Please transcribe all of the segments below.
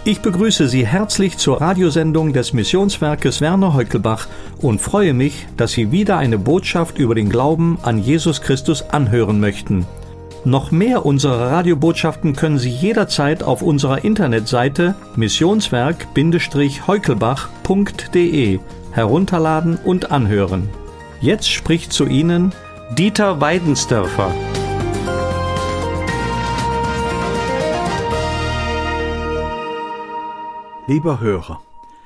Ich begrüße Sie herzlich zur Radiosendung des Missionswerkes Werner Heukelbach und freue mich, dass Sie wieder eine Botschaft über den Glauben an Jesus Christus anhören möchten. Noch mehr unserer Radiobotschaften können Sie jederzeit auf unserer Internetseite missionswerk-heukelbach.de herunterladen und anhören. Jetzt spricht zu Ihnen Dieter Weidensdörfer. Lieber Hörer,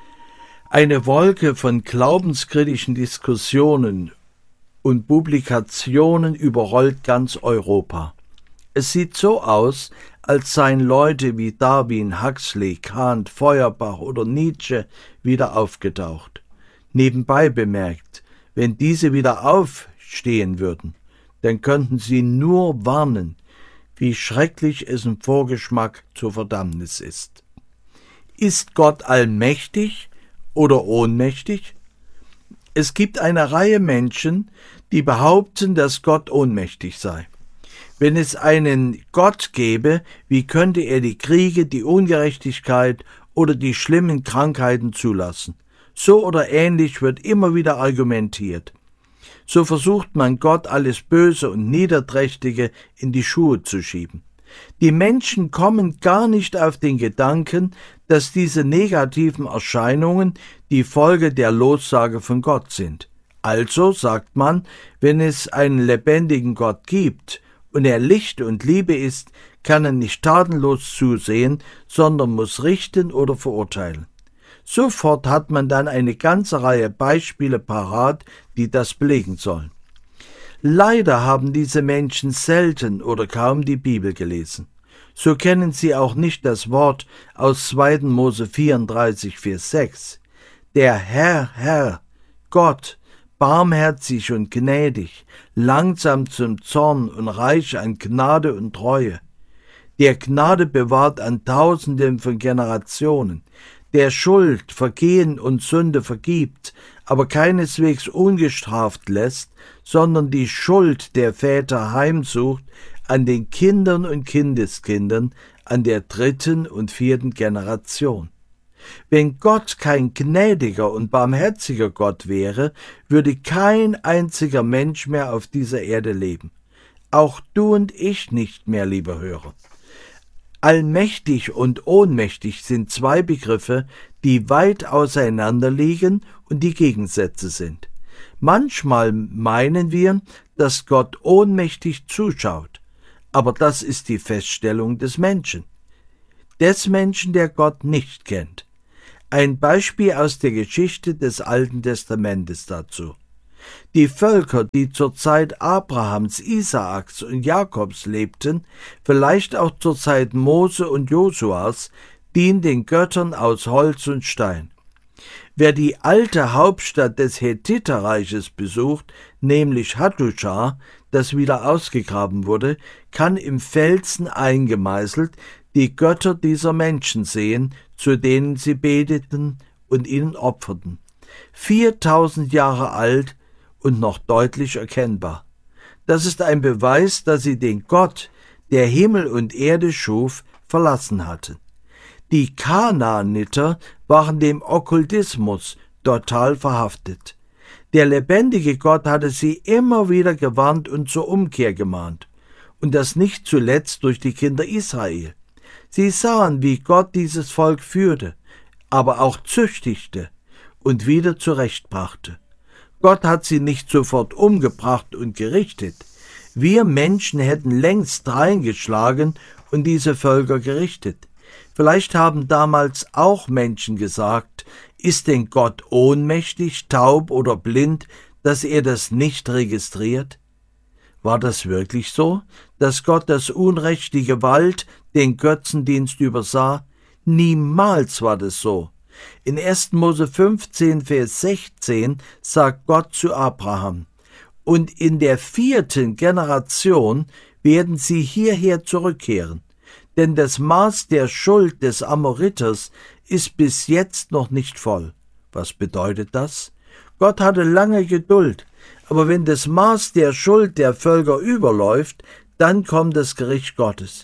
eine Wolke von glaubenskritischen Diskussionen und Publikationen überrollt ganz Europa. Es sieht so aus, als seien Leute wie Darwin, Huxley, Kant, Feuerbach oder Nietzsche wieder aufgetaucht. Nebenbei bemerkt, wenn diese wieder aufstehen würden, dann könnten sie nur warnen, wie schrecklich es im Vorgeschmack zur Verdammnis ist. Ist Gott allmächtig oder ohnmächtig? Es gibt eine Reihe Menschen, die behaupten, dass Gott ohnmächtig sei. Wenn es einen Gott gäbe, wie könnte er die Kriege, die Ungerechtigkeit oder die schlimmen Krankheiten zulassen? So oder ähnlich wird immer wieder argumentiert. So versucht man Gott alles Böse und Niederträchtige in die Schuhe zu schieben. Die Menschen kommen gar nicht auf den Gedanken, dass diese negativen Erscheinungen die Folge der Lossage von Gott sind. Also sagt man, wenn es einen lebendigen Gott gibt und er Licht und Liebe ist, kann er nicht tatenlos zusehen, sondern muss richten oder verurteilen. Sofort hat man dann eine ganze Reihe Beispiele parat, die das belegen sollen. Leider haben diese Menschen selten oder kaum die Bibel gelesen. So kennen sie auch nicht das Wort aus 2. Mose 34, Vers 6. Der Herr, Gott, barmherzig und gnädig, langsam zum Zorn und reich an Gnade und Treue, der Gnade bewahrt an Tausenden von Generationen, der Schuld, Vergehen und Sünde vergibt, aber keineswegs ungestraft lässt, sondern die Schuld der Väter heimsucht an den Kindern und Kindeskindern, an der 3. und 4. Generation. Wenn Gott kein gnädiger und barmherziger Gott wäre, würde kein einziger Mensch mehr auf dieser Erde leben. Auch du und ich nicht mehr, lieber Hörer. Allmächtig und ohnmächtig sind zwei Begriffe, die weit auseinander liegen und die Gegensätze sind. Manchmal meinen wir, dass Gott ohnmächtig zuschaut, aber das ist die Feststellung des Menschen, der Gott nicht kennt. Ein Beispiel aus der Geschichte des Alten Testamentes dazu. Die Völker, die zur Zeit Abrahams, Isaaks und Jakobs lebten, vielleicht auch zur Zeit Mose und Josuas, dienen den Göttern aus Holz und Stein. Wer die alte Hauptstadt des Hethiterreiches besucht, nämlich Hattusha, das wieder ausgegraben wurde, kann im Felsen eingemeißelt die Götter dieser Menschen sehen, zu denen sie beteten und ihnen opferten. 4000 Jahre alt und noch deutlich erkennbar. Das ist ein Beweis, dass sie den Gott, der Himmel und Erde schuf, verlassen hatten. Die Kanaaniter waren dem Okkultismus total verhaftet. Der lebendige Gott hatte sie immer wieder gewarnt und zur Umkehr gemahnt. Und das nicht zuletzt durch die Kinder Israel. Sie sahen, wie Gott dieses Volk führte, aber auch züchtigte und wieder zurechtbrachte. Gott hat sie nicht sofort umgebracht und gerichtet. Wir Menschen hätten längst reingeschlagen und diese Völker gerichtet. Vielleicht haben damals auch Menschen gesagt, ist denn Gott ohnmächtig, taub oder blind, dass er das nicht registriert? War das wirklich so, dass Gott das Unrecht, die Gewalt, den Götzendienst übersah? Niemals war das so. In 1. Mose 15, Vers 16 sagt Gott zu Abraham: Und in der 4. Generation werden sie hierher zurückkehren, denn das Maß der Schuld des Amoriters ist bis jetzt noch nicht voll. Was bedeutet das? Gott hatte lange Geduld, aber wenn das Maß der Schuld der Völker überläuft, dann kommt das Gericht Gottes.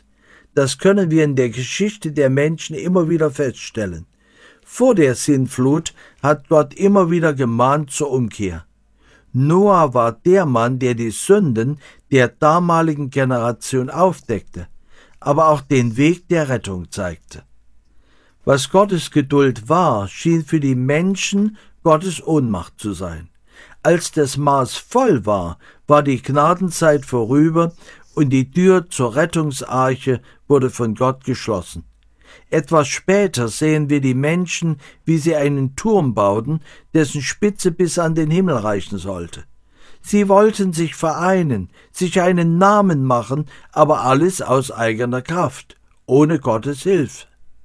Das können wir in der Geschichte der Menschen immer wieder feststellen. Vor der Sintflut hat Gott immer wieder gemahnt zur Umkehr. Noah war der Mann, der die Sünden der damaligen Generation aufdeckte, aber auch den Weg der Rettung zeigte. Was Gottes Geduld war, schien für die Menschen Gottes Ohnmacht zu sein. Als das Maß voll war, war die Gnadenzeit vorüber und die Tür zur Rettungsarche wurde von Gott geschlossen. Etwas später sehen wir die Menschen, wie sie einen Turm bauten, dessen Spitze bis an den Himmel reichen sollte. Sie wollten sich vereinen, sich einen Namen machen, aber alles aus eigener Kraft, ohne Gottes Hilfe.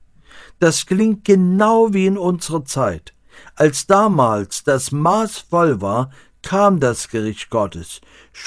Das klingt genau wie in unserer Zeit. Als damals das Maß voll war, kam das Gericht Gottes,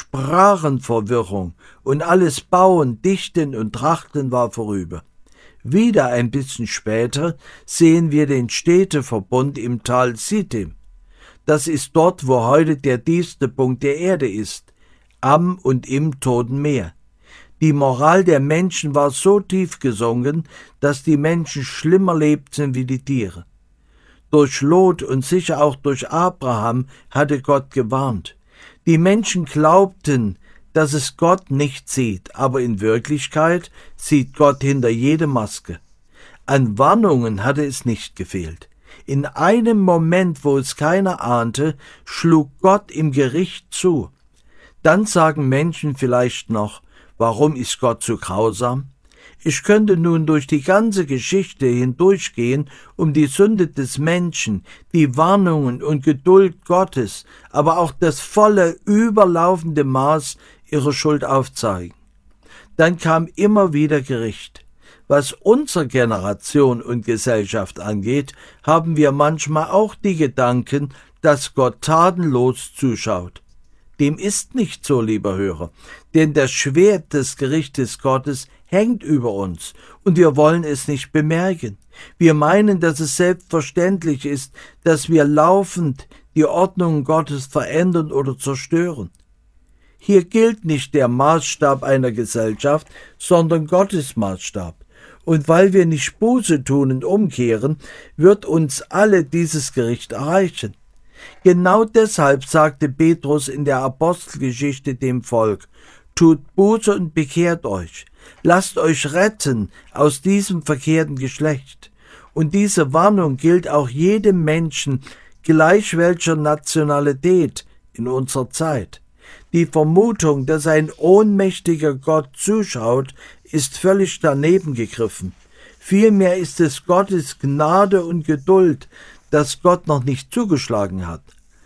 Sprachenverwirrung und alles Bauen, Dichten und Trachten war vorüber. Wieder ein bisschen später sehen wir den Städteverbund im Tal Sittim. Das ist dort, wo heute der tiefste Punkt der Erde ist, am und im Toten Meer. Die Moral der Menschen war so tief gesunken, dass die Menschen schlimmer lebten wie die Tiere. Durch Lot und sicher auch durch Abraham hatte Gott gewarnt. Die Menschen glaubten, dass es Gott nicht sieht, aber in Wirklichkeit sieht Gott hinter jede Maske. An Warnungen hatte es nicht gefehlt. In einem Moment, wo es keiner ahnte, schlug Gott im Gericht zu. Dann sagen Menschen vielleicht noch, warum ist Gott so grausam? Ich könnte nun durch die ganze Geschichte hindurchgehen, um die Sünde des Menschen, die Warnungen und Geduld Gottes, aber auch das volle, überlaufende Maß ihrer Schuld aufzeigen. Dann kam immer wieder Gericht. Was unsere Generation und Gesellschaft angeht, haben wir manchmal auch die Gedanken, dass Gott tatenlos zuschaut. Dem ist nicht so, lieber Hörer, denn das Schwert des Gerichtes Gottes hängt über uns und wir wollen es nicht bemerken. Wir meinen, dass es selbstverständlich ist, dass wir laufend die Ordnung Gottes verändern oder zerstören. Hier gilt nicht der Maßstab einer Gesellschaft, sondern Gottes Maßstab. Und weil wir nicht Buße tun und umkehren, wird uns alle dieses Gericht erreichen. Genau deshalb sagte Petrus in der Apostelgeschichte dem Volk: Tut Buße und bekehrt euch, lasst euch retten aus diesem verkehrten Geschlecht. Und diese Warnung gilt auch jedem Menschen, gleich welcher Nationalität in unserer Zeit. Die Vermutung, dass ein ohnmächtiger Gott zuschaut, ist völlig daneben gegriffen. Vielmehr ist es Gottes Gnade und Geduld, dass Gott noch nicht zugeschlagen hat.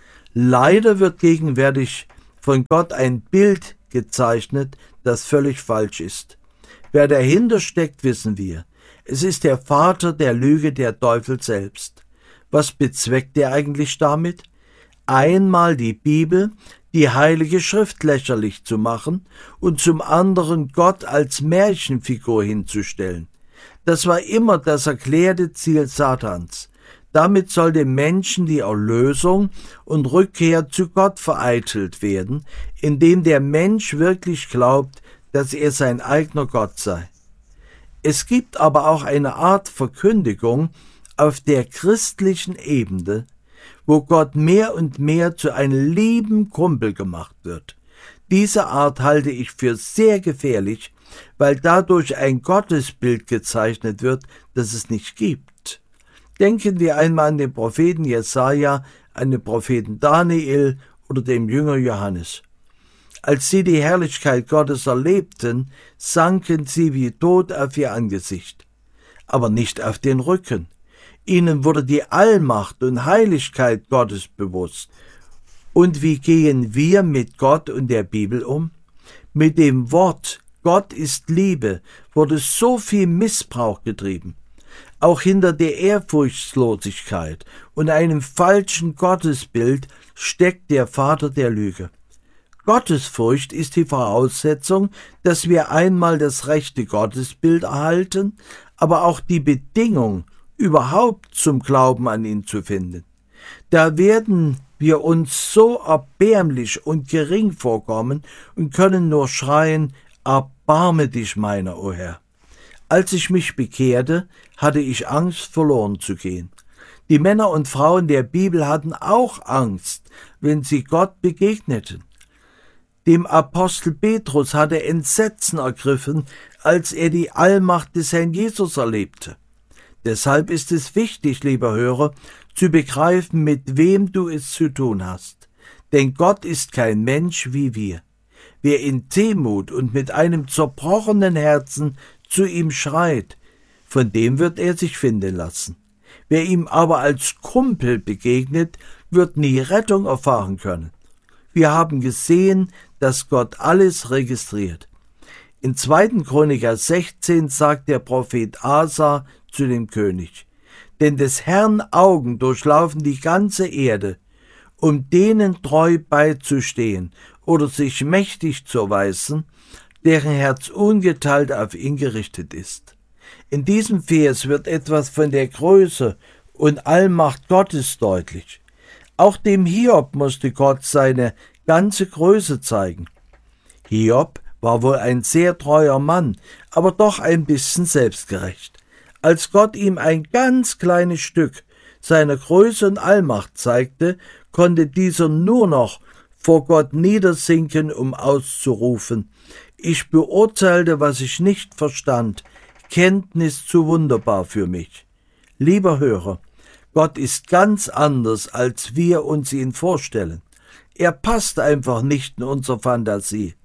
Leider wird gegenwärtig von Gott ein Bild gezeichnet, das völlig falsch ist. Wer dahinter steckt, wissen wir. Es ist der Vater der Lüge, der Teufel selbst. Was bezweckt er eigentlich damit? Einmal die Bibel, die Heilige Schrift lächerlich zu machen und zum anderen Gott als Märchenfigur hinzustellen. Das war immer das erklärte Ziel Satans. Damit soll dem Menschen die Erlösung und Rückkehr zu Gott vereitelt werden, indem der Mensch wirklich glaubt, dass er sein eigener Gott sei. Es gibt aber auch eine Art Verkündigung auf der christlichen Ebene, wo Gott mehr und mehr zu einem lieben Kumpel gemacht wird. Diese Art halte ich für sehr gefährlich, weil dadurch ein Gottesbild gezeichnet wird, das es nicht gibt. Denken wir einmal an den Propheten Jesaja, an den Propheten Daniel oder dem Jünger Johannes. Als sie die Herrlichkeit Gottes erlebten, sanken sie wie tot auf ihr Angesicht, aber nicht auf den Rücken. Ihnen wurde die Allmacht und Heiligkeit Gottes bewusst. Und wie gehen wir mit Gott und der Bibel um? Mit dem Wort Gott ist Liebe wurde so viel Missbrauch getrieben. Auch hinter der Ehrfurchtslosigkeit und einem falschen Gottesbild steckt der Vater der Lüge. Gottesfurcht ist die Voraussetzung, dass wir einmal das rechte Gottesbild erhalten, aber auch die Bedingung, überhaupt zum Glauben an ihn zu finden. Da werden wir uns so erbärmlich und gering vorkommen und können nur schreien: Erbarme dich meiner, o Herr. Als ich mich bekehrte, hatte ich Angst, verloren zu gehen. Die Männer und Frauen der Bibel hatten auch Angst, wenn sie Gott begegneten. Dem Apostel Petrus hatte Entsetzen ergriffen, als er die Allmacht des Herrn Jesus erlebte. Deshalb ist es wichtig, lieber Hörer, zu begreifen, mit wem du es zu tun hast. Denn Gott ist kein Mensch wie wir. Wer in Demut und mit einem zerbrochenen Herzen zu ihm schreit, von dem wird er sich finden lassen. Wer ihm aber als Kumpel begegnet, wird nie Rettung erfahren können. Wir haben gesehen, dass Gott alles registriert. In 2. Chroniker 16 sagt der Prophet Asa zu dem König: Denn des Herrn Augen durchlaufen die ganze Erde, um denen treu beizustehen oder sich mächtig zu erweisen, deren Herz ungeteilt auf ihn gerichtet ist. In diesem Vers wird etwas von der Größe und Allmacht Gottes deutlich. Auch dem Hiob musste Gott seine ganze Größe zeigen. Hiob war wohl ein sehr treuer Mann, aber doch ein bisschen selbstgerecht. Als Gott ihm ein ganz kleines Stück seiner Größe und Allmacht zeigte, konnte dieser nur noch vor Gott niedersinken, um auszurufen: Ich beurteilte, was ich nicht verstand, Kenntnis zu wunderbar für mich. Lieber Hörer, Gott ist ganz anders, als wir uns ihn vorstellen. Er passt einfach nicht in unsere Fantasie.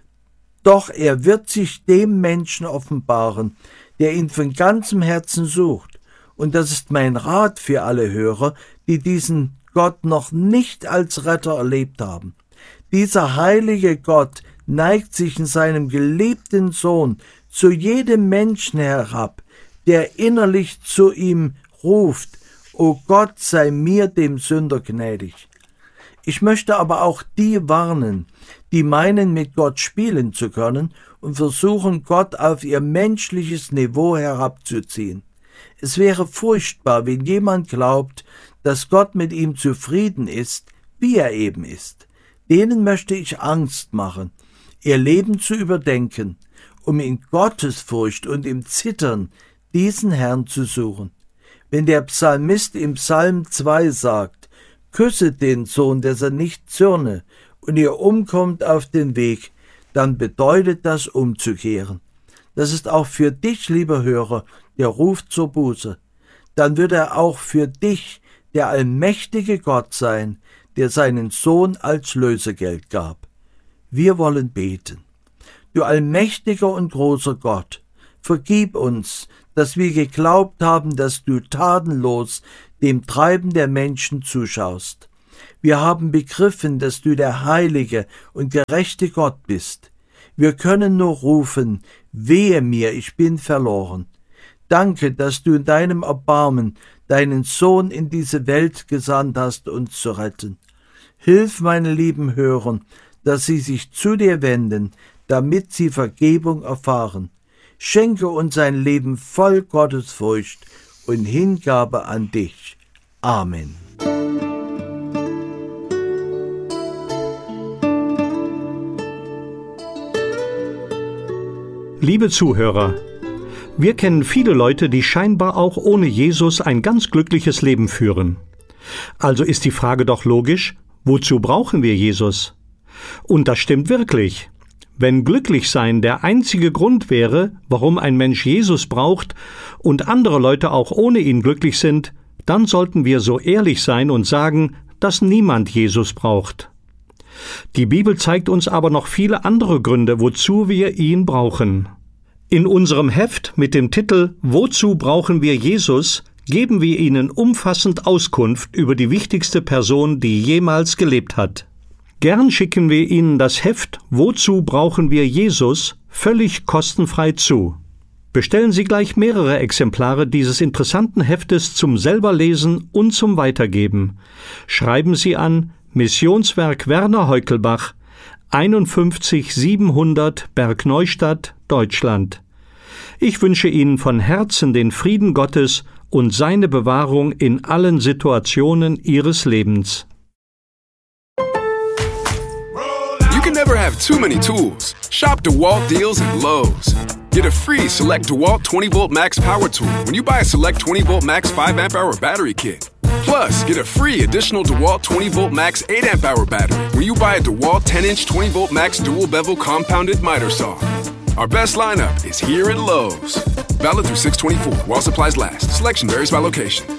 Doch er wird sich dem Menschen offenbaren, der ihn von ganzem Herzen sucht. Und das ist mein Rat für alle Hörer, die diesen Gott noch nicht als Retter erlebt haben. Dieser heilige Gott neigt sich in seinem geliebten Sohn zu jedem Menschen herab, der innerlich zu ihm ruft: O Gott, sei mir dem Sünder gnädig. Ich möchte aber auch die warnen, die meinen, mit Gott spielen zu können und versuchen, Gott auf ihr menschliches Niveau herabzuziehen. Es wäre furchtbar, wenn jemand glaubt, dass Gott mit ihm zufrieden ist, wie er eben ist. Denen möchte ich Angst machen, ihr Leben zu überdenken, um in Gottesfurcht und im Zittern diesen Herrn zu suchen. Wenn der Psalmist im Psalm 2 sagt: Küsset den Sohn, dass er nicht zürne, und ihr umkommt auf den Weg, dann bedeutet das umzukehren. Das ist auch für dich, lieber Hörer, der Ruf zur Buße. Dann wird er auch für dich der allmächtige Gott sein, der seinen Sohn als Lösegeld gab. Wir wollen beten. Du allmächtiger und großer Gott, vergib uns, dass wir geglaubt haben, dass du tatenlos dem Treiben der Menschen zuschaust. Wir haben begriffen, dass du der heilige und gerechte Gott bist. Wir können nur rufen: Wehe mir, ich bin verloren. Danke, dass du in deinem Erbarmen deinen Sohn in diese Welt gesandt hast, uns zu retten. Hilf meine lieben Hörern, dass sie sich zu dir wenden, damit sie Vergebung erfahren. Schenke uns ein Leben voll Gottesfurcht und Hingabe an dich. Amen. Liebe Zuhörer, wir kennen viele Leute, die scheinbar auch ohne Jesus ein ganz glückliches Leben führen. Also ist die Frage doch logisch: Wozu brauchen wir Jesus? Und das stimmt wirklich. Wenn Glücklichsein der einzige Grund wäre, warum ein Mensch Jesus braucht und andere Leute auch ohne ihn glücklich sind, dann sollten wir so ehrlich sein und sagen, dass niemand Jesus braucht. Die Bibel zeigt uns aber noch viele andere Gründe, wozu wir ihn brauchen. In unserem Heft mit dem Titel »Wozu brauchen wir Jesus?« geben wir Ihnen umfassend Auskunft über die wichtigste Person, die jemals gelebt hat. Gern schicken wir Ihnen das Heft »Wozu brauchen wir Jesus?« völlig kostenfrei zu. Bestellen Sie gleich mehrere Exemplare dieses interessanten Heftes zum Selberlesen und zum Weitergeben. Schreiben Sie an Missionswerk Werner Heukelbach, 51 700 Bergneustadt, Deutschland. Ich wünsche Ihnen von Herzen den Frieden Gottes und seine Bewahrung in allen Situationen Ihres Lebens. You can never have too many tools. Shop DeWalt deals at Lowe's. Get a free Select DeWalt 20-Volt Max Power Tool when you buy a Select 20-Volt Max 5-amp-hour battery kit. Plus, get a free additional DeWalt 20-Volt Max 8-amp-hour battery when you buy a DeWalt 10-inch 20-Volt Max dual-bevel compounded miter saw. Our best lineup is here at Lowe's. Valid through 6/24 while supplies last. Selection varies by location.